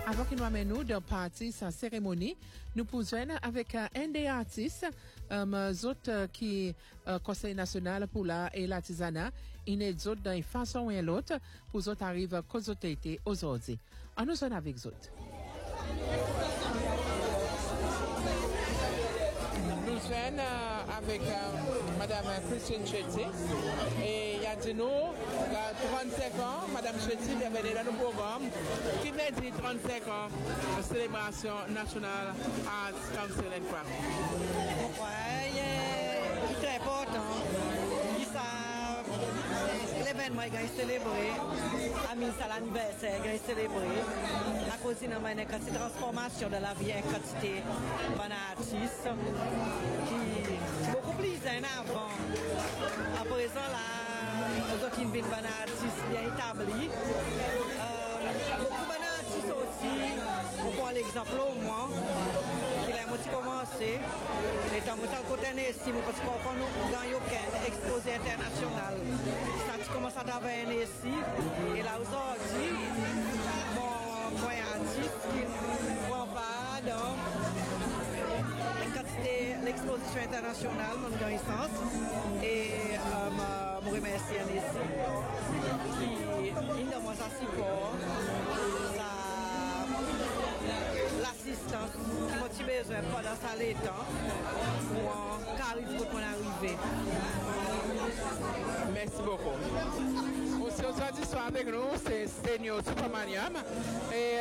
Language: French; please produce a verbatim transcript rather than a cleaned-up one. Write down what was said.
Avant qu'il nous amène nous dans partie sa cérémonie, nous pouvons avec euh, un des artistes, euh, autres euh, qui euh, Conseil national pour l'art et l'artisanat, une des autres d'une façon ou une autre, pour autres arrivent qu'aux autres été aujourd'hui. On nous en avec autres. Nous sommes avec euh, Madame Christine Chetty et il y a dit nous, trente-cinq ans, Madame Chetty est venue dans le programme qui m'a dit trente-cinq ans de célébration nationale Arts Council and Craft. Oui, c'est très important. L'événement est célébré, à l'anniversaire est célébré, à cause de la transformation de la vie en quantité d'un artiste qui est beaucoup plus en avant. À présent, là, nous avons une artiste bien établie. Euh, beaucoup d'artistes aussi, pour l'exemple au moins, qui a commencé, et dans le côté estime, parce qu'on nous gagne aucun exposé international. Ça a commencé à travailler ici, et là aujourd'hui, mon point artiste qui prend part dans l'exposition internationale, mon connaissance, et euh, je remercie ici, qui il demande sa support, l'assistance qui m'a tiré besoin pendant ça les temps pour qu'arrive pour mon arrivée. Merci beaucoup. Aussi, aujourd'hui, avec nous, c'est Senior Supermanium. Et